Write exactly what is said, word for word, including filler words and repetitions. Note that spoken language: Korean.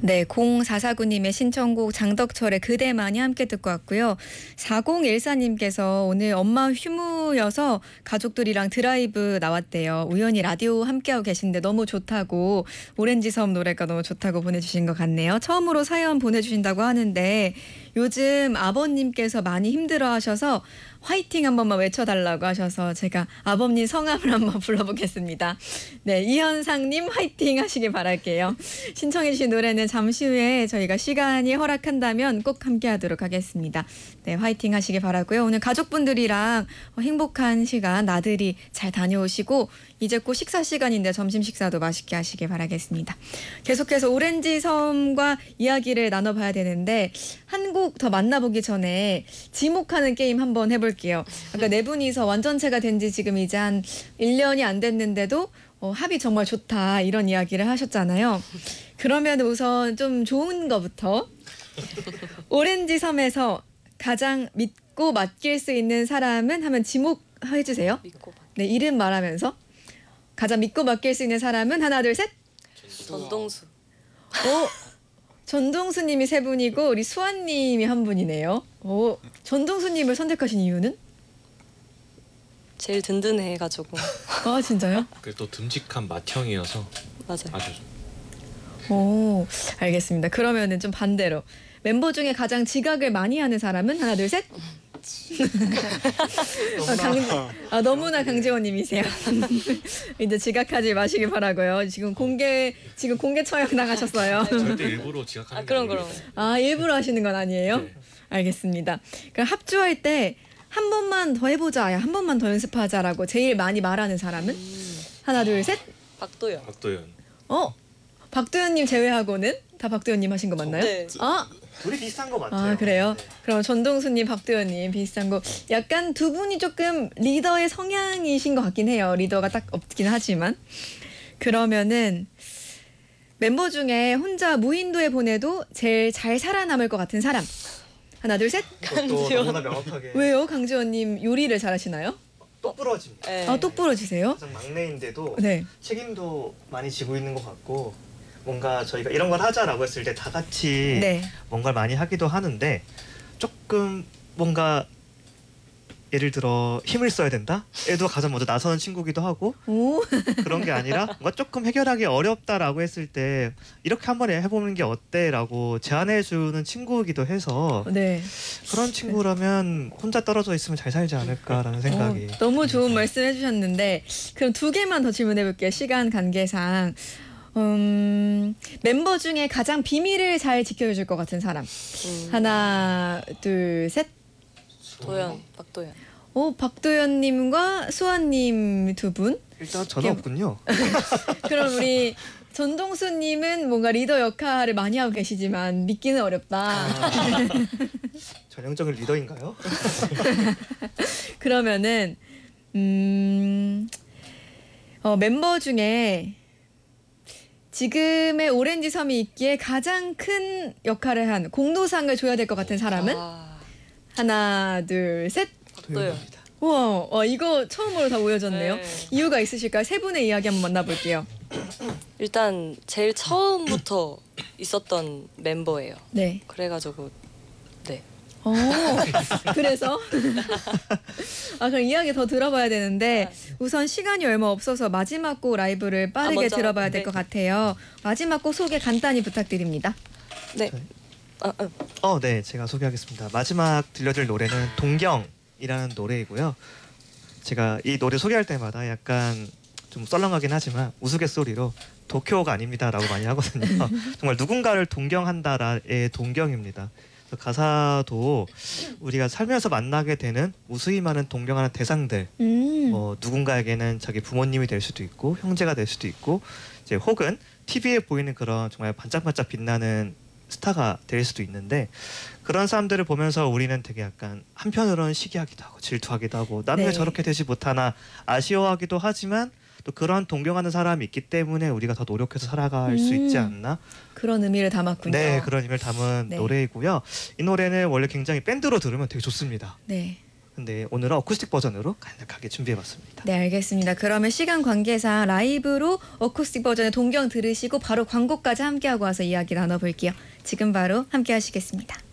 네, 공사사구님의 신청곡 장덕철의 그대만이 함께 듣고 왔고요. 사공일사님께서 오늘 엄마 휴무여서 가족들이랑 드라이브 나왔대요. 우연히 라디오 함께하고 계신데 너무 좋다고, 오렌지섬 노래가 너무 좋다고 보내주신 것 같네요. 처음으로 사연 보내주신다고 하는데 요즘 아버님께서 많이 힘들어하셔서 화이팅 한 번만 외쳐달라고 하셔서 제가 아버님 성함을 한번 불러보겠습니다. 네, 이현상님 화이팅 하시길 바랄게요. 신청해 주신 노래는 잠시 후에 저희가 시간이 허락한다면 꼭 함께 하도록 하겠습니다. 네, 화이팅 하시길 바라고요. 오늘 가족분들이랑 행복한 시간 나들이 잘 다녀오시고 이제 곧 식사 시간인데 점심 식사도 맛있게 하시길 바라겠습니다. 계속해서 오렌지섬과 이야기를 나눠봐야 되는데 한 곡 더 만나보기 전에 지목하는 게임 한번 해볼게요. 아까 네 분이서 완전체가 된 지 지금 이제 한 일 년이 안 됐는데도 어, 합이 정말 좋다 이런 이야기를 하셨잖아요. 그러면 우선 좀 좋은 거부터 오렌지섬에서 가장 믿고 맡길 수 있는 사람은 하면 지목해 주세요. 믿고 맡... 네, 이름 말하면서 가장 믿고 맡길 수 있는 사람은 하나 둘 셋. 전동수. 오, 전동수님이 세 분이고 우리 수아님이 한 분이네요. 오, 전동수님을 선택하신 이유는? 제일 든든해가지고. 아 진짜요? 그또 듬직한 맏형이어서 맞아요. 아주. 오, 알겠습니다. 그러면은 좀 반대로 멤버 중에 가장 지각을 많이 하는 사람은 하나 둘 셋. 아, 강, 아, 너무나 강지원님이세요. 이제 지각하지 마시길 바라고요. 지금 공개 지금 공개 처형 당하셨어요. 절대 일부러 지각하는 아, 그럼 그럼. 아, 일부러 하시는 건 아니에요? 네. 알겠습니다. 그럼 합주할 때 한 번만 더 해보자, 야, 한 번만 더 연습하자라고 제일 많이 말하는 사람은? 음. 하나 둘 셋. 박도연. 박도연. 어? 박도연님 제외하고는 다 박도연님 하신 거 맞나요? 네. 아, 둘이 비슷한 거 같아요. 아 그래요? 네. 그럼 전동수님, 박도연님 비슷한 거. 약간 두 분이 조금 리더의 성향이신 것 같긴 해요. 리더가 딱 없긴 하지만. 그러면은 멤버 중에 혼자 무인도에 보내도 제일 잘 살아남을 것 같은 사람. 하나 둘 셋. 또 너무나 명확하게. 왜요? 강지원님 요리를 잘하시나요? 똑부러집니다. 네. 아, 똑부러지세요? 가장 막내인데도 네. 책임도 많이 지고 있는 것 같고 뭔가 저희가 이런 걸 하자라고 했을 때 다 같이 네. 뭔가를 많이 하기도 하는데 조금 뭔가 예를 들어 힘을 써야 된다? 애도 가장 먼저 나서는 친구기도 하고 오. 그런 게 아니라 뭔가 조금 해결하기 어렵다라고 했을 때 이렇게 한번 해보는 게 어때? 라고 제안해주는 친구이기도 해서 네. 그런 친구라면 혼자 떨어져 있으면 잘 살지 않을까라는 생각이. 어, 너무 좋은 말씀 해주셨는데 그럼 두 개만 더 질문해 볼게요. 시간 관계상. 음, 멤버 중에 가장 비밀을 잘 지켜줄 것 같은 사람. 음. 하나, 둘, 셋. 도연. 박도연. 오, 박도연님과 수아님 두 분. 일단 저는 없군요. 그럼 우리 전동수님은 뭔가 리더 역할을 많이 하고 계시지만 믿기는 어렵다. 아, 전형적인 리더인가요? 그러면은 음, 어, 멤버 중에 지금의 오렌지섬이 있기에 가장 큰 역할을 한 공로상을 줘야 될 것 같은 사람은? 아, 하나, 둘, 셋. 박도연. 우와, 와, 이거 처음으로 다 모여졌네요. 네. 이유가 있으실까요? 세 분의 이야기 한번 만나볼게요. 일단 제일 처음부터 있었던 멤버예요. 네. 그래가지고 네. 오, 그래서? 아, 그럼 이야기 더 들어봐야 되는데 우선 시간이 얼마 없어서 마지막 곡 라이브를 빠르게 아, 먼저, 들어봐야 될 네. 것 같아요. 마지막 곡 소개 간단히 부탁드립니다. 네. 아, 아, 어, 네, 제가 소개하겠습니다. 마지막 들려드릴 노래는 동경이라는 노래이고요. 제가 이 노래 소개할 때마다 약간 좀 썰렁하긴 하지만 우스갯소리로 도쿄가 아닙니다라고 많이 하거든요. 정말 누군가를 동경한다라의 동경입니다. 가사도 우리가 살면서 만나게 되는 무수히 많은 동경하는 대상들, 음. 뭐 누군가에게는 자기 부모님이 될 수도 있고 형제가 될 수도 있고 이제 혹은 티비에 보이는 그런 정말 반짝반짝 빛나는 스타가 될 수도 있는데 그런 사람들을 보면서 우리는 되게 약간 한편으로는 시기하기도 하고 질투하기도 하고 나는 네. 왜 저렇게 되지 못하나 아쉬워하기도 하지만 또 그런 동경하는 사람이 있기 때문에 우리가 더 노력해서 살아갈 음. 수 있지 않나. 그런 의미를 담았군요. 네, 그런 의미를 담은 네. 노래이고요. 이 노래는 원래 굉장히 밴드로 들으면 되게 좋습니다. 네. 근데 오늘은 어쿠스틱 버전으로 간략하게 준비해봤습니다. 네, 알겠습니다. 그러면 시간 관계상 라이브로 어쿠스틱 버전의 동경 들으시고 바로 광고까지 함께하고 와서 이야기 나눠볼게요. 지금 바로 함께 하시겠습니다.